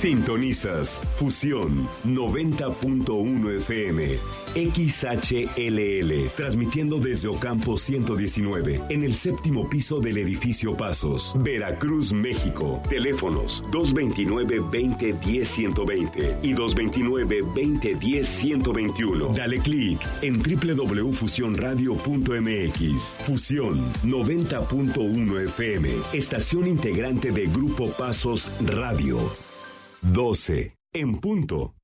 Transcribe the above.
Sintonizas Fusión 90.1 FM, XHLL, transmitiendo desde Ocampo 119, en el séptimo piso del edificio Pasos, Veracruz, México. Teléfonos 229-2010-120 y 229-2010-121. Dale clic en www.fusionradio.mx. Fusión 90.1 FM, estación integrante de Grupo Pasos Radio. 12 en punto.